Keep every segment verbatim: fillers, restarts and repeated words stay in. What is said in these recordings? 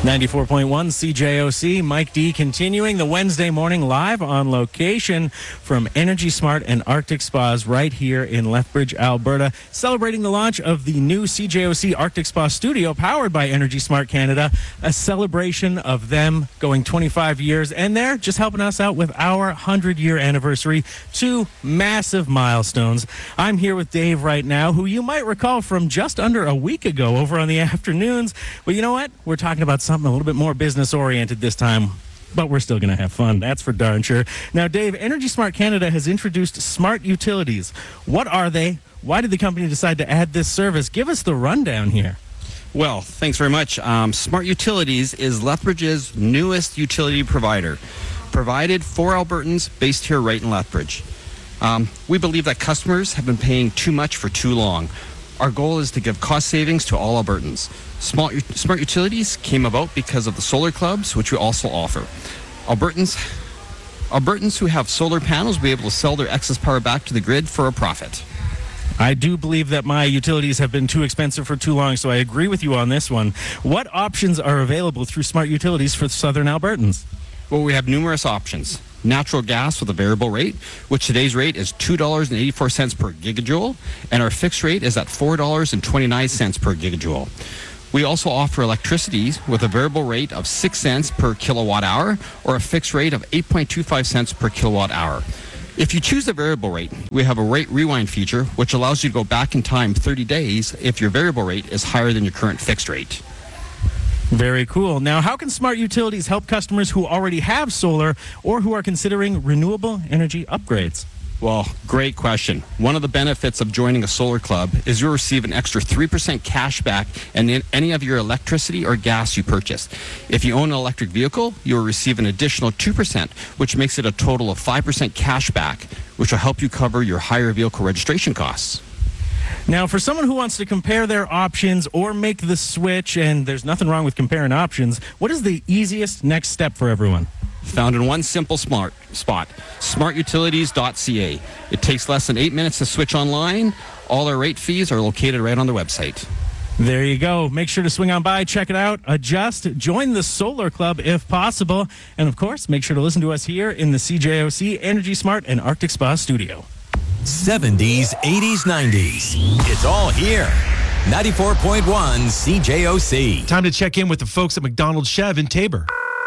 ninety-four point one C J O C, Mike D continuing the Wednesday morning live on location from Energy Smart and Arctic Spas right here in Lethbridge, Alberta, celebrating the launch of the new C J O C Arctic Spa studio powered by Energy Smart Canada, a celebration of them going twenty-five years, and they're just helping us out with our one hundred year anniversary, two massive milestones. I'm here with Dave right now, who you might recall from just under a week ago over on the afternoons. But you know what? We're talking about something a little bit more business-oriented this time, but we're still going to have fun. That's for darn sure. Now, Dave, Energy Smart Canada has introduced smart utilities. What are they? Why did the company decide to add this service? Give us the rundown here. Well, thanks very much. Um, Smart Utilities is Lethbridge's newest utility provider, provided for Albertans based here right in Lethbridge. Um, we believe that customers have been paying too much for too long. Our goal is to give cost savings to all Albertans. Smart, Smart Utilities came about because of the solar clubs, which we also offer. Albertans, Albertans who have solar panels will be able to sell their excess power back to the grid for a profit. I do believe that my utilities have been too expensive for too long, so I agree with you on this one. What options are available through Smart Utilities for Southern Albertans? Well, we have numerous options. Natural gas with a variable rate, which today's rate is two dollars and eighty-four cents per gigajoule, and our fixed rate is at four dollars and twenty-nine cents per gigajoule. We also offer electricity with a variable rate of six cents per kilowatt hour or a fixed rate of eight point two five cents per kilowatt hour. If you choose the variable rate, we have a rate rewind feature, which allows you to go back in time thirty days if your variable rate is higher than your current fixed rate. Very cool. Now, how can Smart Utilities help customers who already have solar or who are considering renewable energy upgrades? Well, great question. One of the benefits of joining a solar club is you'll receive an extra three percent cash back in any of your electricity or gas you purchase. If you own an electric vehicle, you'll receive an additional two percent, which makes it a total of five percent cash back, which will help you cover your higher vehicle registration costs. Now, for someone who wants to compare their options or make the switch, and there's nothing wrong with comparing options, what is the easiest next step for everyone? Found in one simple smart spot, smart utilities dot c a. It takes less than eight minutes to switch online. All our rate fees are located right on their website. There you go. Make sure to swing on by, check it out, adjust, join the Solar Club if possible, and of course, make sure to listen to us here in the C J O C Energy Smart and Arctic Spa studio. seventies, eighties, nineties. It's all here. ninety-four point one C J O C. Time to check in with the folks at McDonald Chev in Tabor.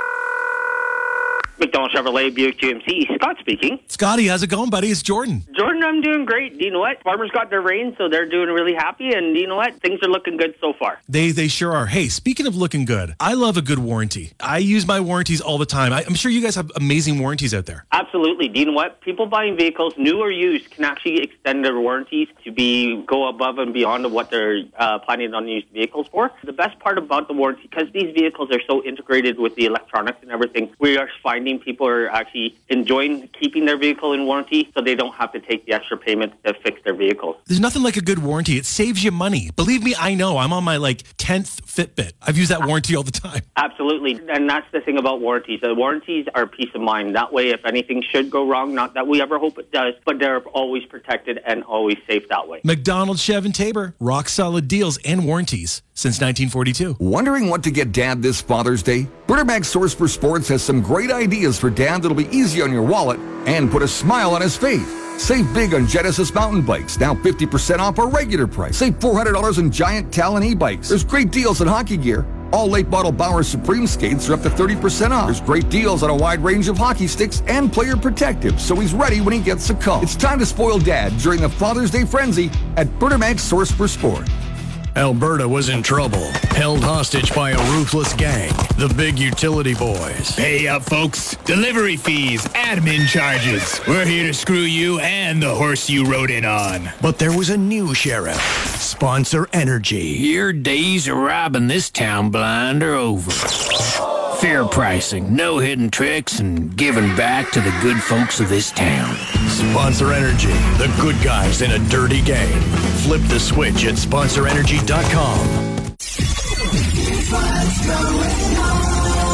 McDonald Chevrolet Buick G M C. Scott speaking. Scotty, how's it going, buddy? It's Jordan. Jordan, I'm doing great. Do you know what? Farmers got their rain, so they're doing really happy, and you know what? Things are looking good so far. They they sure are. Hey, speaking of looking good, I love a good warranty. I use my warranties all the time. I, I'm sure you guys have amazing warranties out there. Absolutely. Do you know what? People buying vehicles, new or used, can actually extend their warranties to be go above and beyond of what they're uh, planning on used vehicles for. The best part about the warranty, because these vehicles are so integrated with the electronics and everything, we are finding people are actually enjoying keeping their vehicle in warranty so they don't have to take the extra payment to fix their vehicles. There's nothing like a good warranty. It saves you money. Believe me, I know. I'm on my like tenth Fitbit. I've used that warranty all the time. Absolutely. And that's the thing about warranties. The warranties are peace of mind. That way, if anything should go wrong, not that we ever hope it does, but they're always protected and always safe that way. McDonald Chev and Tabor. Rock solid deals and warranties since nineteen forty-two. Wondering what to get Dad this Father's Day? Butterbag Source for Sports has some great ideas for Dad that'll be easy on your wallet and put a smile on his face. Save big on Genesis mountain bikes, now fifty percent off our regular price. Save four hundred dollars on Giant Talon e-bikes. There's great deals on hockey gear. All late model Bauer Supreme skates are up to thirty percent off. There's great deals on a wide range of hockey sticks and player protective, so he's ready when he gets a call. It's time to spoil Dad during the Father's Day frenzy at Butterbag Source for Sport. Alberta was in trouble, held hostage by a ruthless gang, the Big Utility Boys. Pay up, folks. Delivery fees, admin charges. We're here to screw you and the horse you rode in on. But there was a new sheriff, Sponsor Energy. Your days of robbing this town blind are over. Fair pricing, no hidden tricks, and giving back to the good folks of this town. Sponsor Energy, the good guys in a dirty game. Flip the switch at sponsor energy dot com. I'm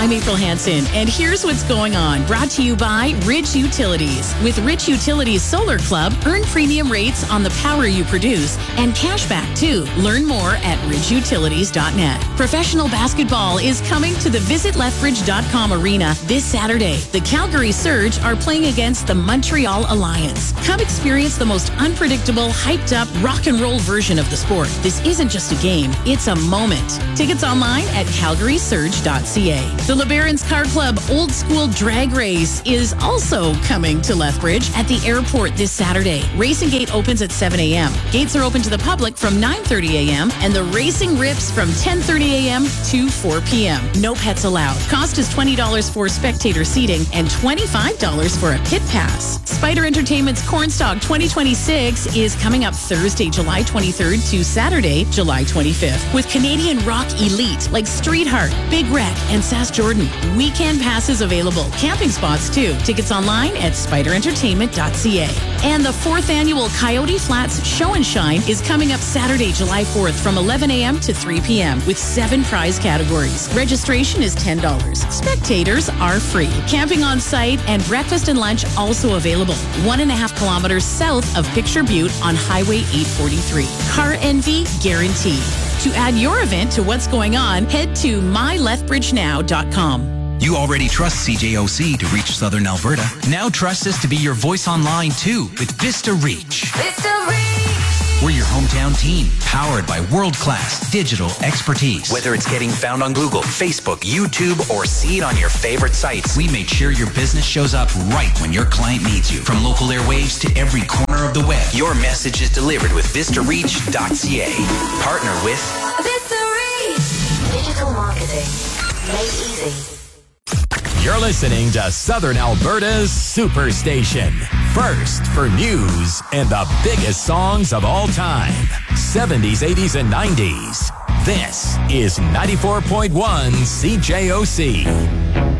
I'm April Hansen, and here's what's going on. Brought to you by Ridge Utilities. With Ridge Utilities Solar Club, earn premium rates on the power you produce and cash back too. Learn more at ridge utilities dot net. Professional basketball is coming to the visit lethbridge dot com arena this Saturday. The Calgary Surge are playing against the Montreal Alliance. Come experience the most unpredictable, hyped up, rock and roll version of the sport. This isn't just a game, it's a moment. Tickets online at calgary surge dot c a. The LeBaron's Car Club Old School Drag Race is also coming to Lethbridge at the airport this Saturday. Racing Gate opens at seven a.m. Gates are open to the public from nine thirty a.m. and the racing rips from ten thirty a.m. to four p.m. No pets allowed. Cost is twenty dollars for spectator seating and twenty-five dollars for a pit pass. Spider Entertainment's Cornstalk twenty twenty-six is coming up Thursday, July twenty-third to Saturday, July twenty-fifth with Canadian rock elite like Streetheart, Big Wreck, and Sass Jordan. Weekend passes available. Camping spots too. Tickets online at spider entertainment dot c a. And the fourth annual Coyote Flats Show and Shine is coming up Saturday, July fourth from eleven a.m. to three p.m. with seven prize categories. Registration is ten dollars. Spectators are free. Camping on site and breakfast and lunch also available. One and a half kilometers south of Picture Butte on Highway eight forty-three. Car envy guaranteed. To add your event to what's going on, head to my lethbridge now dot com. You already trust C J O C to reach Southern Alberta. Now trust us to be your voice online too with Vista Reach. Vista Reach! We're your hometown team, powered by world-class digital expertise. Whether it's getting found on Google, Facebook, YouTube, or see it on your favorite sites, we make sure your business shows up right when your client needs you. From local airwaves to every corner of the web, your message is delivered with vista reach dot c a. Partner with Vista Reach. Digital marketing made easy. You're listening to Southern Alberta's Superstation. First for news and the biggest songs of all time. seventies, eighties, and nineties. This is ninety-four point one C J O C.